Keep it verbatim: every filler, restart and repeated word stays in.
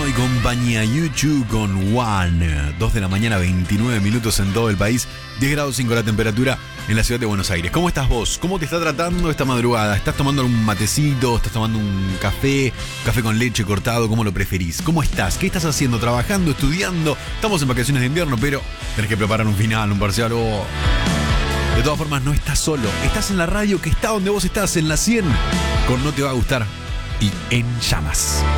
y compañía, YouTube con One. dos de la mañana, veintinueve minutos en todo el país. diez grados cinco la temperatura en la ciudad de Buenos Aires. ¿Cómo estás vos? ¿Cómo te está tratando esta madrugada? ¿Estás tomando un matecito? ¿Estás tomando un café? ¿Café con leche cortado? ¿Cómo lo preferís? ¿Cómo estás? ¿Qué estás haciendo? ¿Trabajando? ¿Estudiando? Estamos en vacaciones de invierno, pero tenés que preparar un final, un parcial o... De todas formas, no estás solo. Estás en la radio que está donde vos estás, en la cien, con No Te Va a Gustar y En Llamas.